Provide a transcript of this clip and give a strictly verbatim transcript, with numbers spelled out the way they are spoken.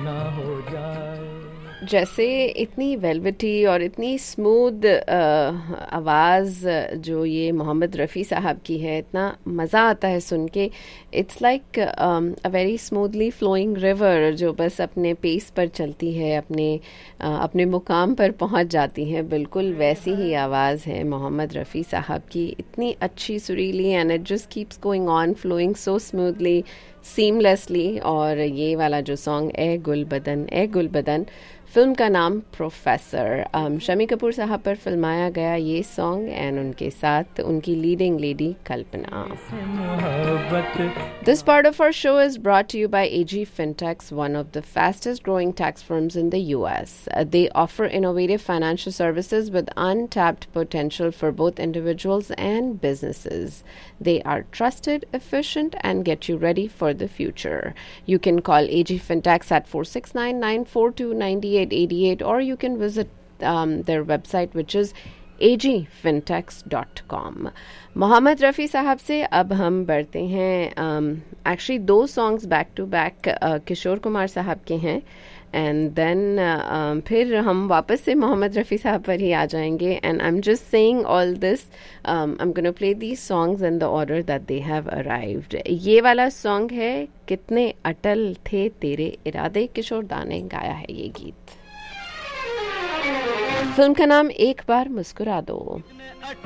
ना हो जाए। जैसे इतनी वेलवेटी और इतनी स्मूथ आवाज़ जो ये मोहम्मद रफ़ी साहब की है, इतना मज़ा आता है सुन के। It's like a very smoothly flowing river जो बस अपने पेस पर चलती है, अपने uh, अपने मुकाम पर पहुंच जाती है। बिल्कुल वैसी ही आवाज़ है मोहम्मद रफ़ी साहब की, इतनी अच्छी सुरीली, and it just keeps going on flowing so smoothly, seamlessly. और ये वाला जो सॉन्ग ए गुल बदन ए गुल बदन, फिल्म का नाम प्रोफेसर, um, शमी कपूर साहब पर फिल्माया गया ये सॉन्ग, एंड उनके साथ उनकी leading lady Kalpana. This part of our show is brought to you by A G Fintechs, one of the fastest growing tax firms in the U S. Uh, they offer innovative financial services with untapped potential for both individuals and businesses. They are trusted, efficient, and get you ready for the future. You can call A G Fintechs at four six nine, nine four two, nine eight eight eight, or you can visit um, their website, which is a g fintechs dot com. Mohammad Rafi साहब से अब हम बढ़ते हैं। Actually दो songs back to back Kishore Kumar साहब के हैं, एंड देन फिर हम वापस से मोहम्मद रफ़ी साहब पर ही आ जाएंगे। And I am just saying all this, I am gonna play these songs in the order that they have arrived. ये वाला सॉन्ग है कितने अटल थे तेरे इरादे, किशोर दा ने गाया है ये गीत। फिल्म का नाम एक बार मुस्कुरा दो।